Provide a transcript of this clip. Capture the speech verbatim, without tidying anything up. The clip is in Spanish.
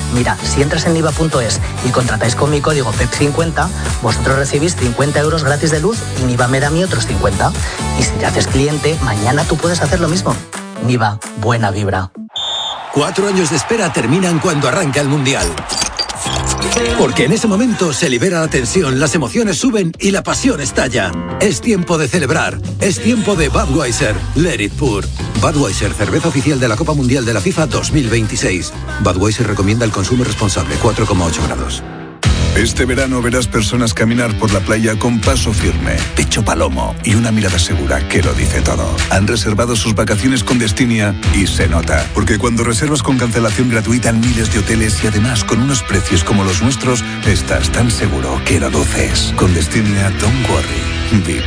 Mira, si entras en Niva punto es y contratáis con mi código P E P cincuenta, vosotros recibís cincuenta euros gratis de luz y Niva me da a mí otros cincuenta. Y si te haces cliente, mañana tú puedes hacer lo mismo. Niva, buena vibra. Cuatro años de espera terminan cuando arranca el Mundial. Porque en ese momento se libera la tensión, las emociones suben y la pasión estalla. Es tiempo de celebrar. Es tiempo de Budweiser. Let it pour. Budweiser, cerveza oficial de la Copa Mundial de la FIFA dos mil veintiséis. Budweiser recomienda el consumo responsable, cuatro coma ocho grados. Este verano verás personas caminar por la playa con paso firme, pecho palomo y una mirada segura que lo dice todo. Han reservado sus vacaciones con Destinia y se nota. Porque cuando reservas con cancelación gratuita en miles de hoteles y además con unos precios como los nuestros, estás tan seguro que lo duces. Con Destinia, don't worry. Be